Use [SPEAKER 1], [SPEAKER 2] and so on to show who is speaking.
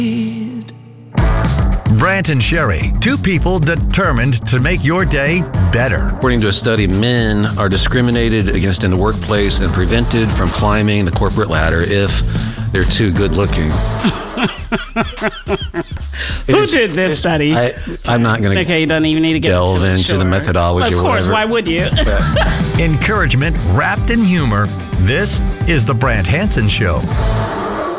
[SPEAKER 1] Brant and Sherry, two people determined to make your day better.
[SPEAKER 2] According to a study, men are discriminated against in the workplace and prevented from climbing the corporate ladder if they're too good looking.
[SPEAKER 3] Who did this study?
[SPEAKER 2] I'm not going to
[SPEAKER 3] Okay, you don't even need to
[SPEAKER 2] delve into the methodology.
[SPEAKER 3] Of course, why would you?
[SPEAKER 1] Encouragement wrapped in humor. This is the Brant Hansen Show.